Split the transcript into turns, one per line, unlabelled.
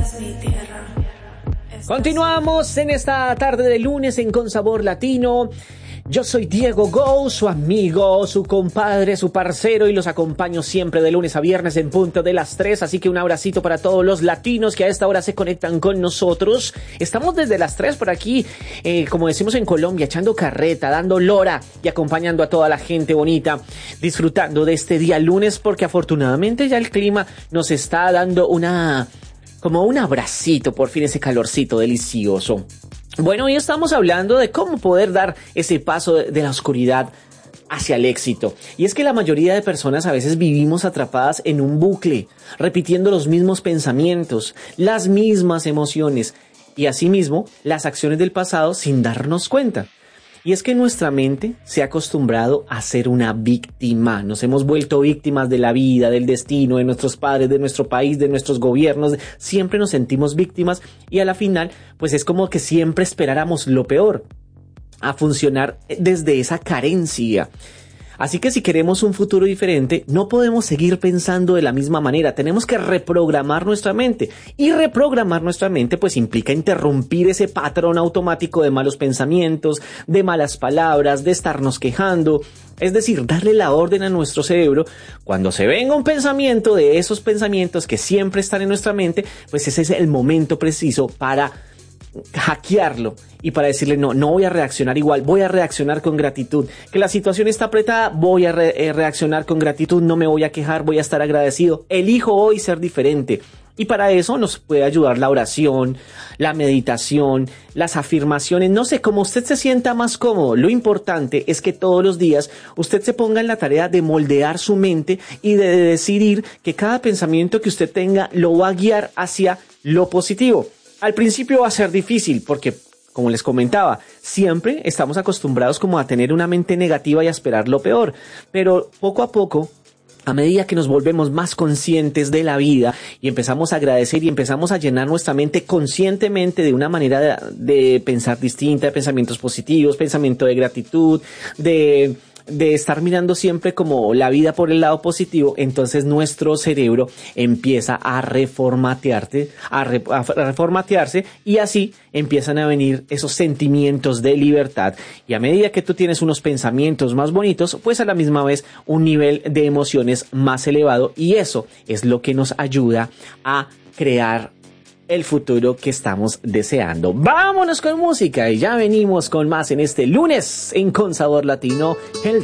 Continuamos en esta tarde de lunes en Con Sabor Latino. Yo soy Diego Go, su amigo, su compadre, su parcero, y los acompaño siempre de lunes a viernes en punto de las 3, así que un abracito para todos los latinos que a esta hora se conectan con nosotros. Estamos desde las 3 por aquí, como decimos en Colombia, echando carreta, dando lora y acompañando a toda la gente bonita, disfrutando de este día lunes, porque afortunadamente ya el clima nos está dando como un abracito, por fin, ese calorcito delicioso. Bueno, hoy estamos hablando de cómo poder dar ese paso de la oscuridad hacia el éxito. Y es que la mayoría de personas a veces vivimos atrapadas en un bucle, repitiendo los mismos pensamientos, las mismas emociones y asimismo las acciones del pasado sin darnos cuenta. Y es que nuestra mente se ha acostumbrado a ser una víctima. Nos hemos vuelto víctimas de la vida, del destino, de nuestros padres, de nuestro país, de nuestros gobiernos. Siempre nos sentimos víctimas y a la final, pues es como que siempre esperáramos lo peor, a funcionar desde esa carencia. Así que si queremos un futuro diferente, no podemos seguir pensando de la misma manera. Tenemos que reprogramar nuestra mente. Y reprogramar nuestra mente pues implica interrumpir ese patrón automático de malos pensamientos, de malas palabras, de estarnos quejando. Es decir, darle la orden a nuestro cerebro. Cuando se venga un pensamiento de esos pensamientos que siempre están en nuestra mente, pues ese es el momento preciso para hackearlo y para decirle no voy a reaccionar igual, voy a reaccionar con gratitud. Que la situación está apretada, voy a reaccionar con gratitud, no me voy a quejar, voy a estar agradecido. Elijo hoy ser diferente. Y para eso nos puede ayudar la oración, la meditación, las afirmaciones, no sé, como usted se sienta más cómodo. Lo importante es que todos los días usted se ponga en la tarea de moldear su mente y de decidir que cada pensamiento que usted tenga lo va a guiar hacia lo positivo. Al principio va a ser difícil porque, como les comentaba, siempre estamos acostumbrados como a tener una mente negativa y a esperar lo peor. Pero poco a poco, a medida que nos volvemos más conscientes de la vida y empezamos a agradecer y empezamos a llenar nuestra mente conscientemente de una manera de pensar distinta, de pensamientos positivos, pensamiento de gratitud, de estar mirando siempre como la vida por el lado positivo, entonces nuestro cerebro empieza a reformatearse y así empiezan a venir esos sentimientos de libertad. Y a medida que tú tienes unos pensamientos más bonitos, pues a la misma vez un nivel de emociones más elevado, y eso es lo que nos ayuda a crear el futuro que estamos deseando. Vámonos con música y ya venimos con más en este lunes en Con Sabor Latino.